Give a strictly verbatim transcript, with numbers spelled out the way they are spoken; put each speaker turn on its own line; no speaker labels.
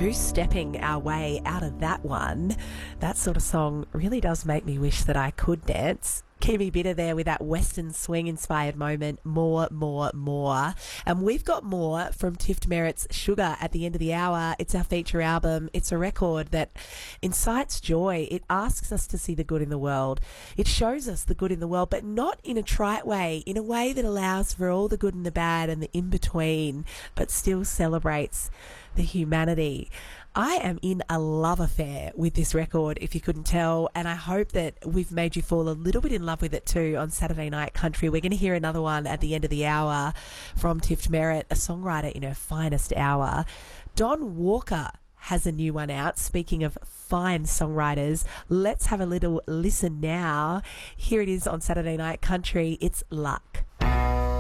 two-stepping our way out of that one. That sort of song really does make me wish that I could dance. Kimmy Bitter there with that Western swing inspired moment, more, more, more. And we've got more from Tift Merritt's Sugar at the end of the hour. It's our feature album. It's a record that incites joy. It asks us to see the good in the world. It shows us the good in the world, but not in a trite way, in a way that allows for all the good and the bad and the in-between, but still celebrates the humanity. I am in a love affair with this record, if you couldn't tell, and I hope that we've made you fall a little bit in love with it too on Saturday Night Country. We're going to hear another one at the end of the hour from Tift Merritt, a songwriter in her finest hour. Don Walker has a new one out. Speaking of fine songwriters, let's have a little listen now. Here it is on Saturday Night Country. It's Luck.